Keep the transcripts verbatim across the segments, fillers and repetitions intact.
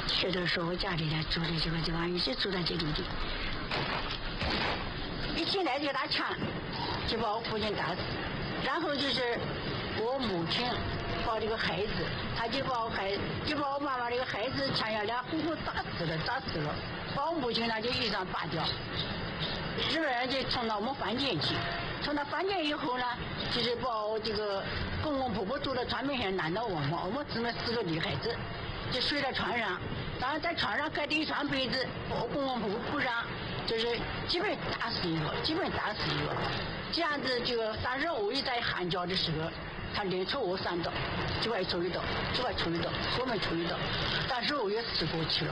学的时候，我家里呢住的这个地方，一直住在这里的。一进来就打枪，就把我父亲打死。然后就是我母亲抱这个孩子，他就把我孩就把我妈妈这个孩子枪下来，呼呼打死了，打死了。把我母亲呢就衣裳扒掉。日本人就冲到我们房间去，冲到房间以后呢，就是把我这个公公婆婆坐在床边上拦到我们，我们只能四个女孩子就睡在床上，然后在床上盖着一床被子，我公公婆婆不让，就是基本打死一个，基本打死一个，这样子就。但是我一在喊叫的时候，他连抽我三刀，这边抽一刀，这边抽一刀，后面抽一刀，但是我也死过去了。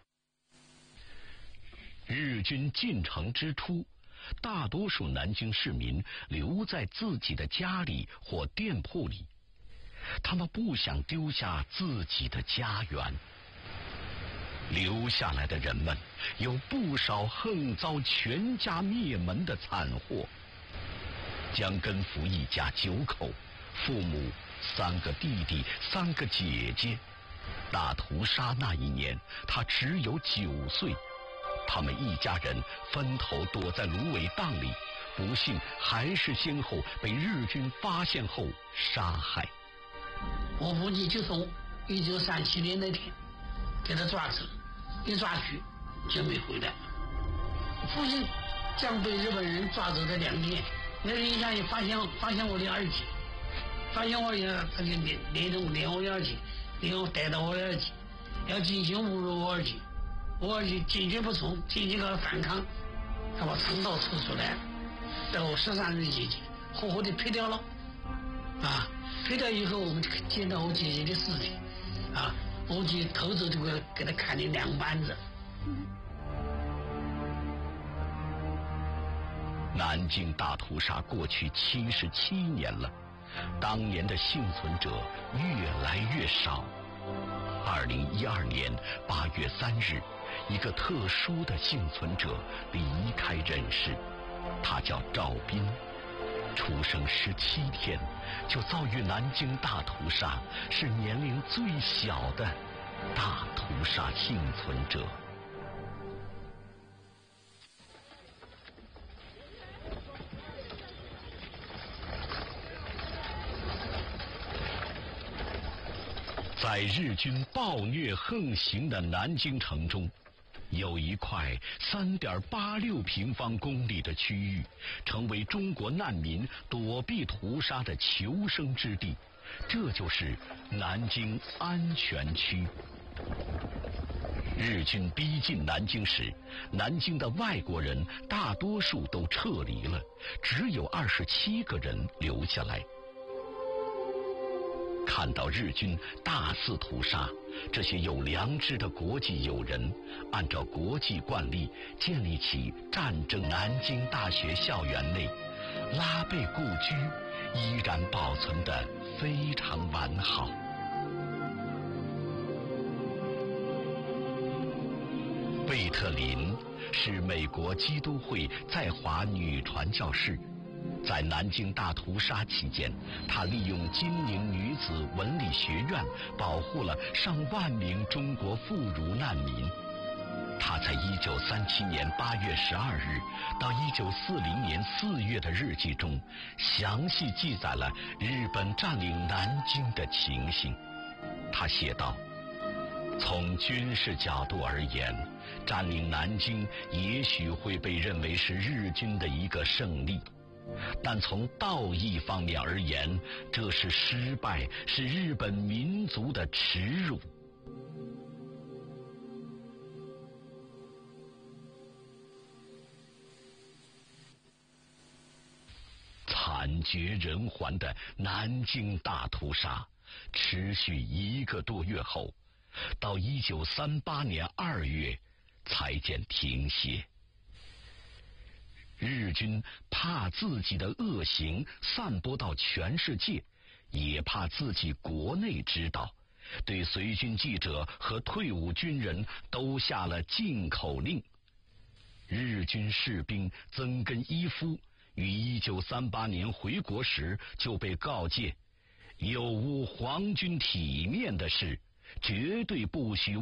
日军进城之初，大多数南京市民留在自己的家里或店铺里，他们不想丢下自己的家园。留下来的人们有不少横遭全家灭门的惨祸。江根福一家九口，父母、三个弟弟、三个姐姐。大屠杀那一年，他只有九岁。他们一家人分头躲在芦苇荡里，不幸还是先后被日军发现后杀害。 我父亲就从一九三七年那天给他抓走，一抓去就没回来。父亲将被日本人抓走的两年，那人一下也发现发现我的儿子，发现我儿子，他就连连着连我儿子，连我带到我儿子，要进行侮辱我儿子。我儿子坚决不从，进行了反抗，他把肠道抽出来，在我十三岁姐姐活活的劈掉了，啊，劈掉以后我们见到我姐姐的尸体，啊，我姐头子这个给他砍了两板子。 南京大屠杀过去七十七年了，当年的幸存者越来越少。二零一二年八月三日，一个特殊的幸存者离开人世，他叫赵斌，出生十七天就遭遇南京大屠杀，是年龄最小的大屠杀幸存者。在日军暴虐横行的南京城中，有一块 三点八六平方公里的区域，成为中国难民躲避屠杀的求生之地，这就是南京安全区。日军逼近南京时，南京的外国人大多数都撤离了，只有二十七个人留下来。看到日军大肆屠杀，这些有良知的国际友人按照国际惯例建立起战争南京大学校园内拉贝故居，依然保存得非常完好。贝特林是美国基督会在华女传教士，在南京大屠杀期间，他利用金陵女子文理学院保护了上万名中国妇孺难民。他在一九三七年八月十二日到一九四零年四月的日记中，详细记载了日本占领南京的情形。他写道：从军事角度而言，占领南京也许会被认为是日军的一个胜利，但从道义方面而言，这是失败，是日本民族的耻辱。惨绝人寰的南京大屠杀持续一个多月后，到一九三八年二月才见停歇。日军怕自己的恶行散播到全世界，也怕自己国内知道，对随军记者和退伍军人都下了禁口令。日军士兵曾根一夫于一九三八年回国时就被告诫，有污皇军体面的事，绝对不许